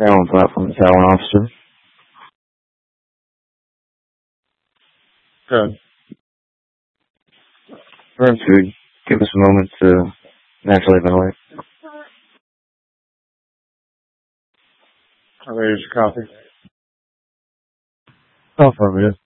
Allen platform, it's Allen officer. Good. Perhaps you would give us a moment to naturally ventilate. There's your coffee. Affirmative.